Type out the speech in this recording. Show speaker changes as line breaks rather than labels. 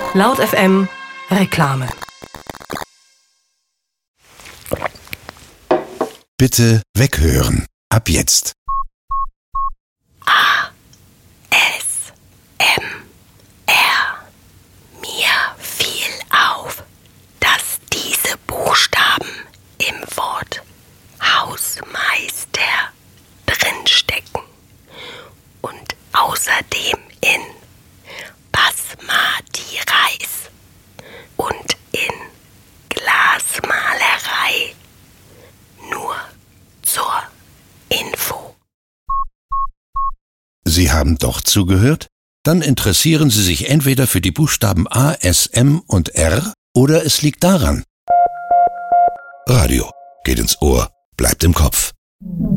Laut FM Reklame.
Bitte weghören. Ab jetzt.
Mir fiel auf, dass diese Buchstaben im Wort Hausmeister drinstecken und außerdem in Basmati Reis und in Glasmalerei. Nur zur Info.
Sie haben doch zugehört? Dann interessieren Sie sich entweder für die Buchstaben A, S, M und R oder es liegt daran. Radio geht ins Ohr, bleibt im Kopf.